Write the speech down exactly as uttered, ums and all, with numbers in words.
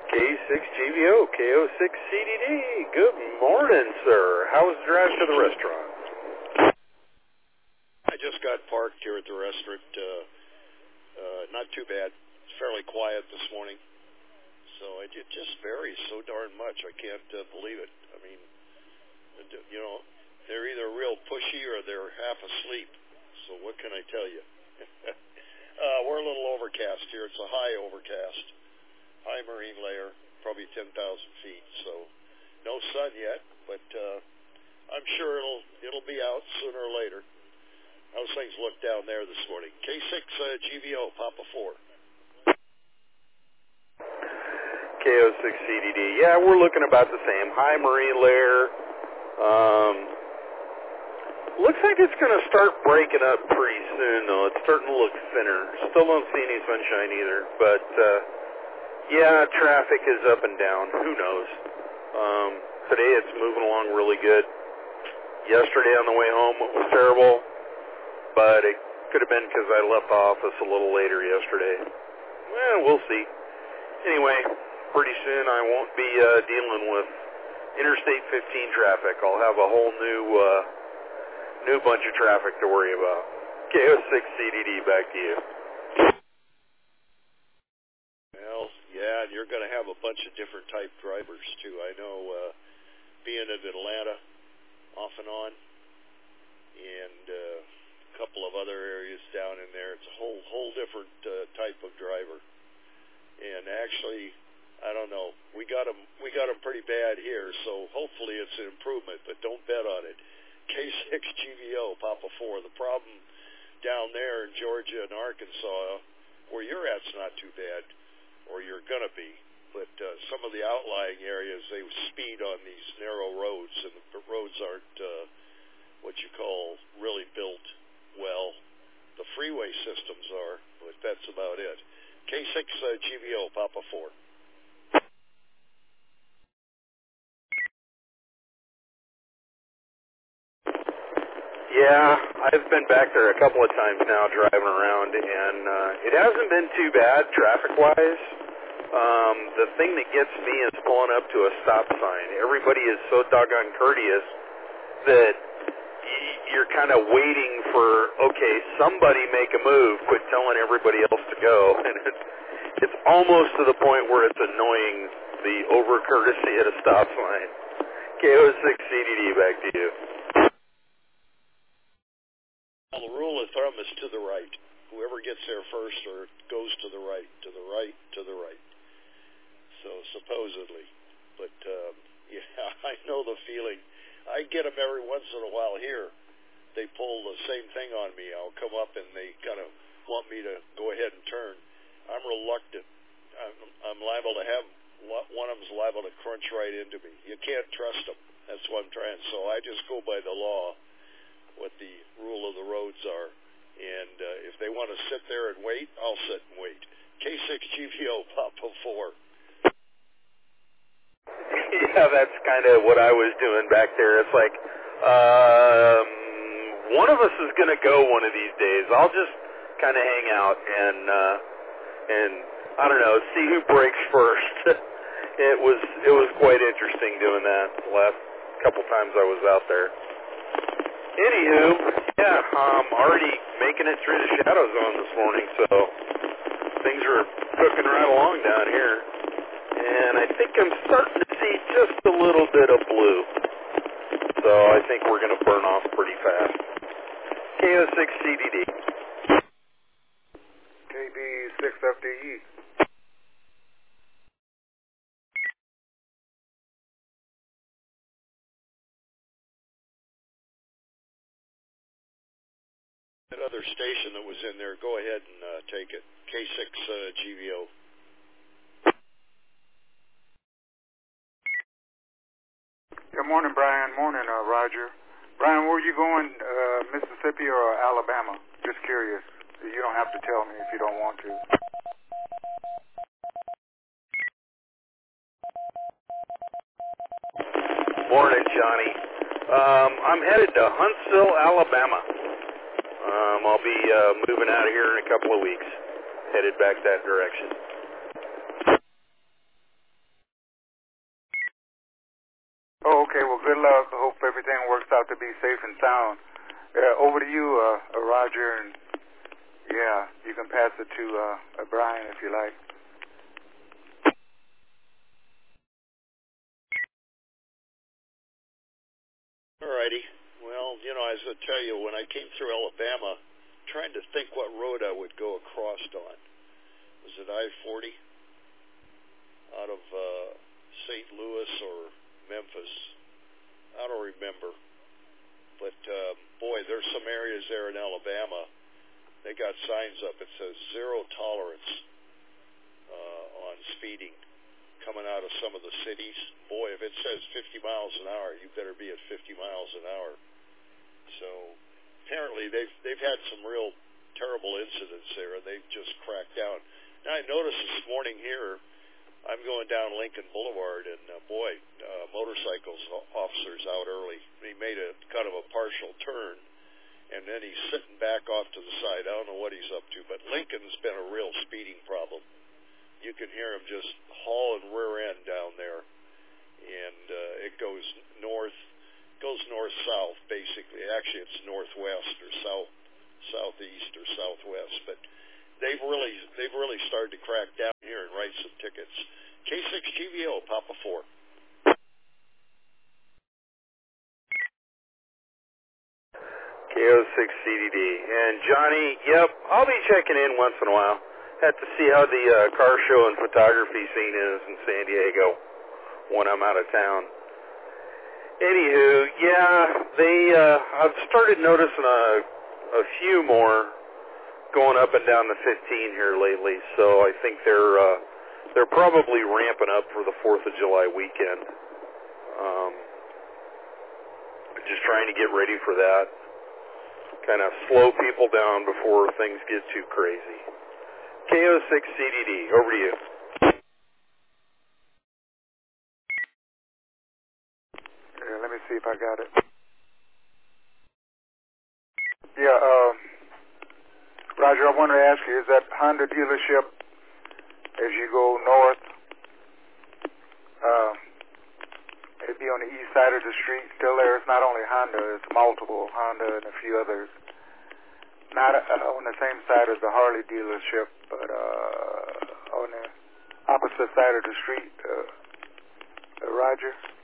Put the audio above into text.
K six G V O, K O six C D D. Good morning, sir. How was the drive to the restaurant? I just got parked here at the restaurant. Uh, uh, not too bad. It's fairly quiet this morning. So it, it just varies so darn much. I can't uh, believe it. I mean, you know, they're either real pushy or they're half asleep. So what can I tell you? uh, we're a little overcast here. It's a high overcast. High marine layer, probably ten thousand feet. So no sun yet, but uh, I'm sure it'll it'll be out sooner or later. How's things look down there this morning? K six uh, G V O, Papa four. K O six C D D. Yeah, we're looking about the same. High marine layer. Um, looks like it's going to start breaking up pretty soon, though. It's starting to look thinner. Still don't see any sunshine either, but... Uh, Yeah, traffic is up and down. Who knows? Um, today it's moving along really good. Yesterday on the way home it was terrible, but it could have been because I left the office a little later yesterday. Well, we'll see. Anyway, pretty soon I won't be uh, dealing with Interstate fifteen traffic. I'll have a whole new uh, new bunch of traffic to worry about. K O six C D D, back to you. Yeah, and you're going to have a bunch of different type drivers, too. I know uh, being in Atlanta off and on and uh, a couple of other areas down in there, it's a whole whole different uh, type of driver. And actually, I don't know, we got them, we got them pretty bad here, so hopefully it's an improvement, but don't bet on it. K six G V O, Papa four, the problem down there in Georgia and Arkansas, where you're at's not too bad, or you're going to be, but uh, some of the outlying areas, they speed on these narrow roads, and the roads aren't uh, what you call really built well. The freeway systems are, but that's about it. K six uh, G V O, Papa four. Yeah, I've been back there a couple of times now driving around, and uh, it hasn't been too bad traffic-wise. Um, the thing that gets me is pulling up to a stop sign. Everybody is so doggone courteous that y- you're kind of waiting for, okay, somebody make a move, quit telling everybody else to go. And it's, it's almost to the point where it's annoying, the over-courtesy at a stop sign. K O six C D D, back to you. Well, the rule of thumb is to the right. Whoever gets there first or goes to the right, to the right, to the right. So supposedly, but um, yeah, I know the feeling. I get them every once in a while here. They pull the same thing on me. I'll come up and they kind of want me to go ahead and turn. I'm reluctant. I'm, I'm liable to have one of them's liable to crunch right into me. You can't trust them. That's what I'm trying. So I just go by the law, what the rule of the roads are. And uh, if they want to sit there and wait, I'll sit and wait. K six G V O, Papa four. Yeah, that's kind of what I was doing back there. It's like, um, one of us is going to go one of these days. I'll just kind of hang out and, uh, and I don't know, see who breaks first. It was it was quite interesting doing that the last couple times I was out there. Anywho, yeah, I'm already making it through the shadow zone this morning, so things are cooking right along down here. And I think I'm starting to see just a little bit of blue. So I think we're going to burn off pretty fast. K O six C D D. K B six F D E. That other station that was in there, go ahead and uh, take it. K six uh, G V O. Good morning, Brian. Morning, uh, Roger. Brian, where are you going, uh, Mississippi or Alabama? Just curious. You don't have to tell me if you don't want to. Morning, Johnny. Um, I'm headed to Huntsville, Alabama. Um, I'll be uh, moving out of here in a couple of weeks. Headed back that direction. good luck. Hope everything works out to be safe and sound. Uh, over to you, uh, uh, Roger, and yeah, you can pass it to uh, uh, Brian if you like. All righty. Well, you know, I was going to tell you, when I came through Alabama, trying to think what road I would go across on. Was it I forty out of uh, Saint Louis or Memphis? I don't remember. But, uh, boy, there's some areas there in Alabama. They got signs up. It says zero tolerance uh, on speeding coming out of some of the cities. Boy, if it says fifty miles an hour, you better be at fifty miles an hour. So apparently they've they've had some real terrible incidents there, and they've just cracked down. Now I noticed this morning here, I'm going down Lincoln Boulevard, and uh, boy, uh, motorcycles officers out early. He made a kind of a partial turn, and then he's sitting back off to the side. I don't know what he's up to, but Lincoln's been a real speeding problem. You can hear him just hauling rear end down there, and uh, it goes north, goes north-south, basically. Actually, it's northwest or south, southeast or southwest, but they've really, they've really started to crack down here and write some tickets. K six G V O, Papa four. K O six C D D. And Johnny, yep, I'll be checking in once in a while. Have to see how the uh, car show and photography scene is in San Diego when I'm out of town. Anywho, yeah, they, uh, I've started noticing a, a few more going up and down the fifteen here lately, so I think they're, uh, they're probably ramping up for the fourth of July weekend. Um, just trying to get ready for that. Kind of slow people down before things get too crazy. K O six C D D, over to you. Yeah, let me see if I got it. Yeah, uh, Roger, I wanted to ask you, is that Honda dealership as you go north? Uh, it'd be on the east side of the street still there. It's not only Honda, it's multiple Honda and a few others. Not uh, on the same side as the Harley dealership, but uh, on the opposite side of the street, uh, uh, Roger.